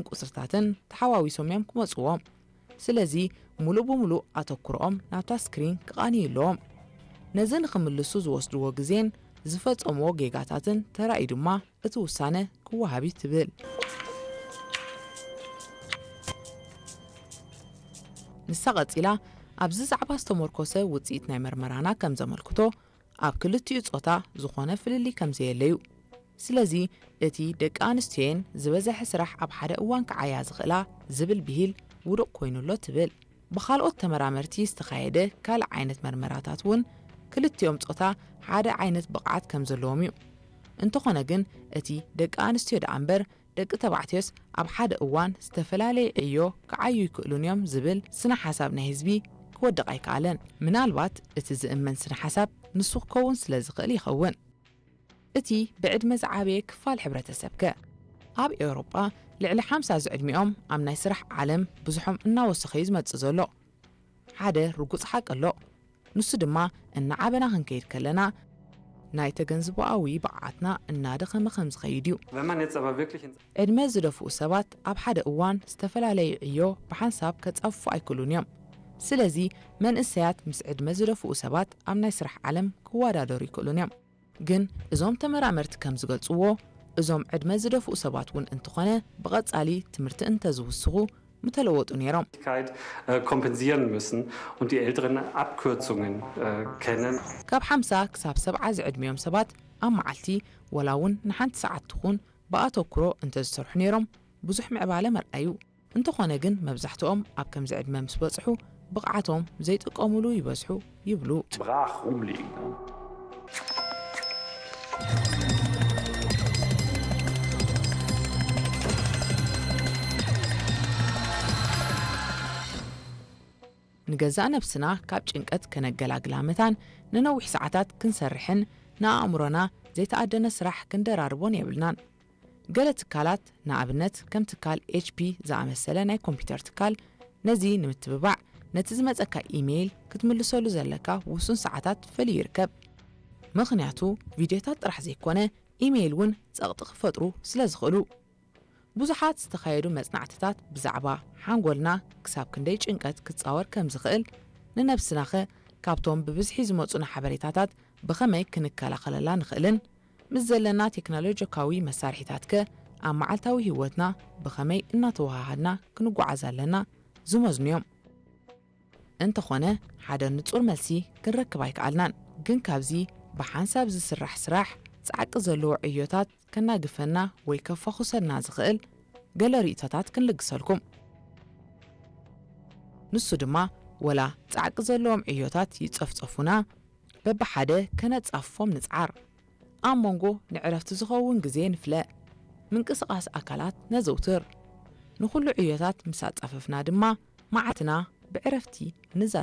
ቁጽርታትን ተሓዋዊሶም እዮም ክመጽዎም ስለዚ ሙሉእ ብምሉእ ኣተኩሮኦም ናብታ ስክሪን ክቓንዩሎም ነዚ ንኽምልሱ ዝወስድዎ ግዜን ዝፈጸምዎ ጌጋታትን ተራእዩ ድማ እቲ ውሳነ ክወሃብ ትብል ንሳ ቀጺላ ኣብዚ ዛዕባ ዝተመርኮሰ ውጽኢት ናይ መርመራና ከም ዘመልክቶ ኣብ ክልቲኡ ጾታ ዝኾነ ፍልሊ ከም ዘየለዩ ስለዚ እቲ ደቂ ኣንስትዮን ዝበዝሐ ስራሕ ኣብ ሓደ እዋን ክዓያ ዝኽእላ ዝብል ብሂል ውድቕ ኮይኑሎ ትብል ብኻልኦት ተመራመርቲ ዝተኻየደ ካልእ ዓይነት መርመራታት እውን ክልቲኦም ጾታ ሓደ ዓይነት ብቕዓት ከም ዘለዎም እዩ እንተኾነ ግን እቲ ደቂ ኣንስትዮ ደኣ እምበር ደቂ ተባዕትዮስ ኣብ ሓደ እዋን ዝተፈላለየ ዕዮ ክዓዩ ይክእሉን እዮም ዝብል ስነ ሓሳብ ናይ ህዝቢ ክወድቕ ኣይከኣለን ምናልባት እቲ ዝእመን ስነ ሓሳብ ንሱ ክኸውን ስለ ዝኽእል ይኸውን እቲ ብዕድመ ዝዓበየ ክፋል ሕብረተሰብከ ኣብ ኤውሮጳ ልዕሊ 50 ዝዕድሚኦም ኣብ ናይ ስራሕ ዓለም ብዙሖም እናወሰኸ እዩ ዝመጽእ ዘሎ ሓደ ርጉጽ ሓቂ ኣሎ ንሱ ድማ እናዓበና ክንከይድ ከለና ናይ ተገንዝቦኣዊ ብቕዓትና እናደኸመ ከም ዝኸይድ እዩ ዕድመ ዝደፍኡ ሰባት ኣብ ሓደ እዋን ዝተፈላለየ ዕዮ ብሓንሳብ ከጻፉ ኣይክእሉን እዮም ስለዚ መንእሰያት ምስ ዕድመ ዝደፍኡ ሰባት ኣብ ናይ ስራሕ ዓለም ክወዳደሩ ይክእሉን እዮም ግን እዞም ተመራመርቲ ከም ዝገልጽዎ እዞም ዕድመ ዝደፍኡ ሰባት እውን እንትኾነ ብቐጻሊ ትምህርቲ እንተዝውስኹ ምተለወጡ ነይሮም kompensieren müssen und die älteren Abkürzungen kennen ካብ 50 ክሳብ 70 ዝዕድሚኦም ሰባት ኣብ መዓልቲ ወላ እውን ንሓንቲ ሰዓት ትኹን ብኣተኩሮ እንተዝሰርሑ ነይሮም ብዙሕ ምዕባለ መርኣዩ እንተኾነ ግን መብዛሕትኦም ኣብ ከምዚ ዕድመ ምስ በጽሑ ብቕዓቶም ዘይጥቀሙሉ ይበዝሑ ይብሉ brach rumliegen ንገዛእ ነብስና ካብ ጭንቀት ከነገላግላ መታን ንነዊሕ ሰዓታት ክንሰርሕን ንኣእምሮና ዘይተኣደነ ስራሕ ክንደራርቦን የብልናን ገለ ትካላት ንኣብነት ከም ትካል HP ዝኣመሰለ ናይ ኮምፒተር ትካል ነዚ ንምትብባዕ ነቲ ዝመጸካ ኢሜይል ክትምልሰሉ ዘለካ ውሱን ሰዓታት ፈልዩ ይርከብ ምኽንያቱ ቪድዮታት ጥራሕ ዘይኮነ ኢሜይል እውን ጸቕጥቕ ፈጥሩ ስለ ዝኽእሉ ብዙሓት ዝተኻየዱ መጽናዕትታት ብዛዕባ ሓንጎልና ክሳብ ክንደይ ጭንቀት ክጻወር ከም ዝኽእል ንነብስናኸ ካብቶም ብብዝሒ ዝመጹና ሓበሬታታት ብኸመይ ክንከላኸለላ ንኽእልን ምስ ዘለና ቴክኖሎጂካዊ መሳርሒታትከ ኣብ መዓልታዊ ህይወትና ብኸመይ እናተወሃሃድና ክንጓዓዝ ኣለና ዝመዝኑ እዮም እንተኾነ ሓደ ንጹር መልሲ ክንረክብ ኣይከኣልናን ግን ካብዚ ብሓንሳብ ዝስራሕ ስራሕ ጻዕቂ ዘለዎ ዕዮታት ከናግፈና ወይ ከፋኹሰና ዝኽእል ገለ ርእይቶታት ክንልግሰልኩም ንሱ ድማ ወላ ጻዕቂ ዘለዎም ዕዮታት ይጸፍጸፉና በብሓደ ከነጻፎም ንጻር ኣብ መንጎ ንዕረፍቲ ዝኸውን ግዜ ንፍለእ ምንቅስቓስ ኣካላት ነዘውትር ንኹሉ ዕዮታት ምስ ኣጻፈፍና ድማ መዓትና ብዕረፍቲ ንዛ